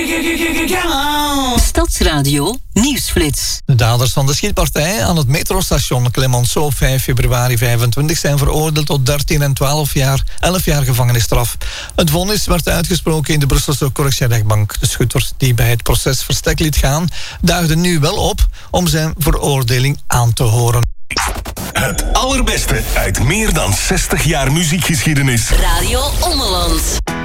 Stadsradio Nieuwsflits. De daders van de schietpartij aan het metrostation Clemenceau op 5 februari 25 zijn veroordeeld tot 13 en 11 jaar gevangenisstraf. Het vonnis werd uitgesproken in de Brusselse correctierechtbank. De schutter die bij het proces verstek liet gaan, daagde nu wel op om zijn veroordeling aan te horen. Het allerbeste uit meer dan 60 jaar muziekgeschiedenis. Radio Ommeland.